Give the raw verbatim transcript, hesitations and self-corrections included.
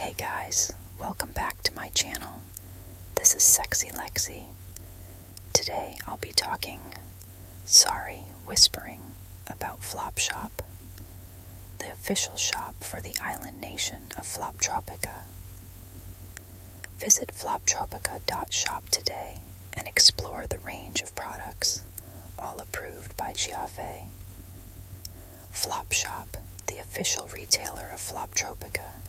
Hey guys, welcome back to my channel. This is Sexy Lexi. Today I'll be talking, sorry, whispering about Flopshop, the official shop for the island nation of Floptropica. Visit floptropica dot shop today and explore the range of products, all approved by Giave. Flopshop, the official retailer of Floptropica,